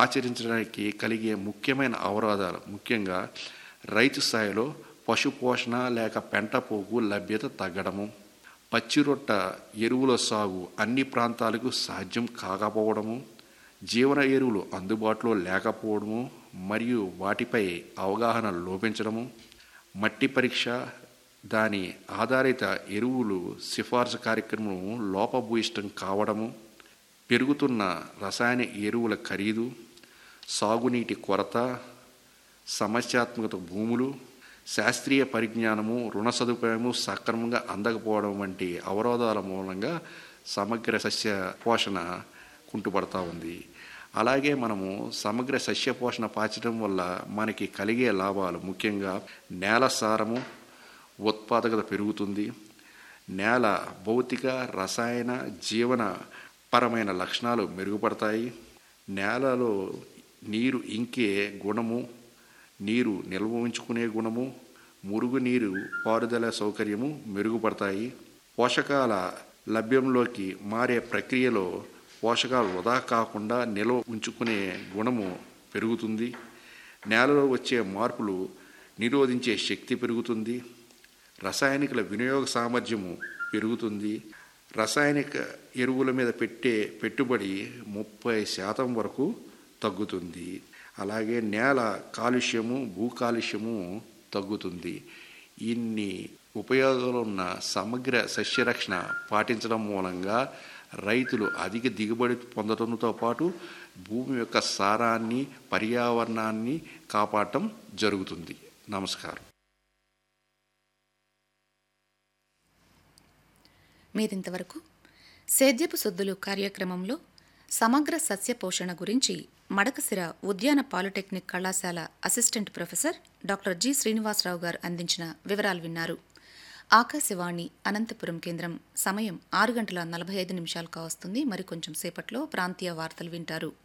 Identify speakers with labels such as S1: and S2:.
S1: ఆచరించడానికి కలిగే ముఖ్యమైన అవరోధాలు, ముఖ్యంగా రైతు స్థాయిలో పశు పోషణ లేక పెంట పోగు లభ్యత తగ్గడము, పచ్చిరొట్ట ఎరువుల సాగు అన్ని ప్రాంతాలకు సాధ్యం కాకపోవడము, జీవన ఎరువులు అందుబాటులో లేకపోవడము మరియు వాటిపై అవగాహన లోపించడము, మట్టి పరీక్ష దాని ఆధారిత ఎరువులు సిఫార్సు కార్యక్రమం లోపభూయిష్టం కావడము, పెరుగుతున్న రసాయన ఎరువుల ఖరీదు, సాగునీటి కొరత, సమస్యాత్మక భూములు, శాస్త్రీయ పరిజ్ఞానము, రుణ సదుపాయము సక్రమంగా అందకపోవడం వంటి అవరోధాల మూలంగా సమగ్ర సస్య పోషణ కుంటుపడతా ఉంది. అలాగే మనము సమగ్ర సస్య పోషణ పాచడం వల్ల మనకి కలిగే లాభాలు, ముఖ్యంగా నేల సారము ఉత్పాదకత పెరుగుతుంది, నేల భౌతిక రసాయన జీవన పరమైన లక్షణాలు మెరుగుపడతాయి, నేలలో నీరు ఇంకే గుణము, నీరు నిల్వ ఉంచుకునే గుణము, మురుగునీరు పారుదల సౌకర్యము మెరుగుపడతాయి, పోషకాల లభ్యంలోకి మారే ప్రక్రియలో పోషకాలు వృధా కాకుండా నిల్వ ఉంచుకునే గుణము పెరుగుతుంది, నేలలో వచ్చే మార్పులు నిరోధించే శక్తి పెరుగుతుంది, రసాయనికుల వినియోగ సామర్థ్యము పెరుగుతుంది, రసాయనిక ఎరువుల మీద పెట్టే పెట్టుబడి 30% వరకు తగ్గుతుంది. అలాగే నేల కాలుష్యము, భూ కాలుష్యము తగ్గుతుంది. ఇన్ని ఉపయోగాలున్న సమగ్ర సస్యరక్షణ పాటించడం మూలంగా రైతులు అధిక దిగుబడి పొందడంతో పాటు భూమి యొక్క సారాన్ని, పర్యావరణాన్ని కాపాడటం జరుగుతుంది. నమస్కారం.
S2: మీరింతవరకు సేద్యపు సొద్దులు కార్యక్రమంలో సమగ్ర సస్య పోషణ గురించి మడకసిర ఉద్యాన పాలిటెక్నిక్ కళాశాల assistant professor doctor G Srinivasarao గారు అందించిన వివరాలు విన్నారు. ఆకాశవాణి అనంతపురం కేంద్రం. సమయం 6:45 కావస్తుంది. మరికొంచెం సేపట్లో ప్రాంతీయ వార్తలు వింటారు.